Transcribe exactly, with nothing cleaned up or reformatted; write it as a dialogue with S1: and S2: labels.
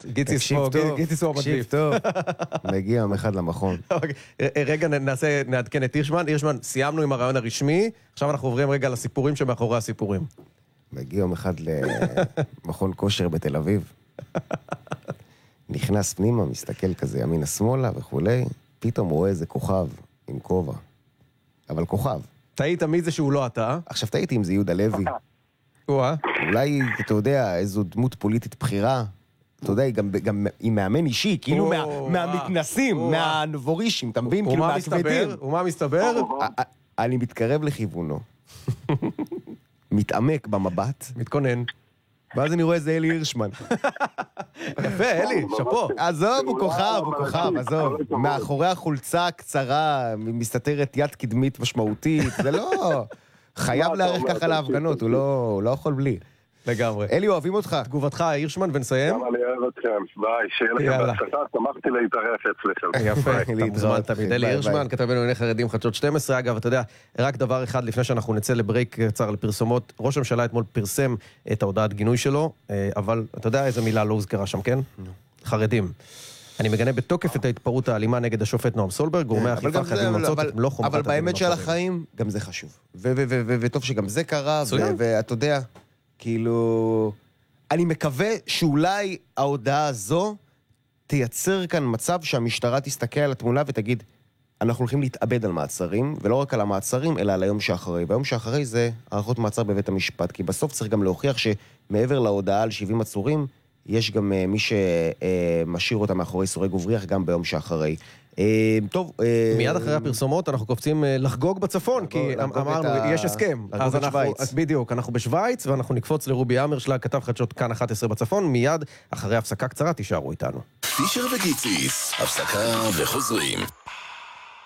S1: גיציס פה, גיציס פה מדליף.
S2: טוב, מגיע יום אחד למכון.
S1: רגע נעשה, נעדכן את הירשמן. הירשמן, סיימנו עם הרעיון הרשמי, עכשיו אנחנו עוברים רגע לסיפורים שמאחורי הסיפורים.
S2: מגיע יום אחד למכון כושר בתל אביב. נכנס פנימה, מסתכל כזה ימינה שמאלה וכולי, פתאום רואה איזה כוכב עם כובע. אבל כוכב.
S1: תהית מי זה שהוא לא אתה?
S2: עכשיו תהיתי אם זה יהודה לוי.
S1: וואה.
S2: אולי, אתה יודע, איזו דמות פוליטית בחירה. אתה יודע, גם, גם עם מאמן אישי, כאילו מה, מהמתנסים, מהנבורישים, אתה מבין? כאילו מהכבדים.
S1: ומה מסתבר?
S2: אני מתקרב לכיוונו. מתעמק במבט.
S1: מתכונן.
S2: ואז אני רואה איזה אלי הירשמן.
S1: יפה, אלי, שפו.
S2: עזוב, הוא כוכב, הוא כוכב, עזוב. מאחורי החולצה הקצרה, מסתתרת יד קדמית משמעותית, זה לא... חייב להערך ככה להפגנות, הוא לא יכול בלי.
S1: לגמרי.
S2: אלי, אוהבים אותך.
S1: תגובתך, הירשמן, ונסיים?
S3: גם אני אוהב אתכם. ביי, שיהיה לכם בהצלחה, שמחתי להתארח אצלכם.
S1: יפה, אתה מוזמן תמיד. אלי הירשמן, כתבנו ענייני חרדים חדשות שתים עשרה. אגב, אתה יודע, רק דבר אחד לפני שאנחנו נצא לברייק קצר לפרסומות, ראש הממשלה אתמול פרסם את ההודעת גינוי שלו, אבל אתה יודע איזה מילה לא הוזכרה שם, כן? חרדים. אני מגנה בתוקף את ההתפרעות האלימה נגד השופט נועם סולברג, גורמי האכיפה חייבים למצות את מלוא חומרת
S2: אבל באמת של החיים, גם זה חשוב. וטוב שגם זה קרה, ואתה יודע, כאילו... אני מקווה שאולי ההודעה הזו תייצר כאן מצב שהמשטרה תסתכל על התמונה ותגיד, אנחנו הולכים להתאבד על מעצרים, ולא רק על המעצרים, אלא על היום שאחרי. והיום שאחרי זה הערכות מעצר בבית המשפט, כי בסוף צריך גם להוכיח שמעבר להודעה על שבעים עצורים, יש גם מי שמשאיר אותה מאחורי סורג ובריח גם ביום שאחרי. טוב,
S1: מיד אחרי הפרסומות אנחנו קופצים לחגוג בצפון, כי אמרנו, יש הסכם. אז אנחנו, בדיוק, אנחנו בשוויץ, ואנחנו נקפוץ לרובי אמרשלג, כתב חדשות כאן אחת עשרה בצפון, מיד אחרי הפסקה קצרה תישארו איתנו.
S4: פישר וגיציס, הפסקה וחוזרים.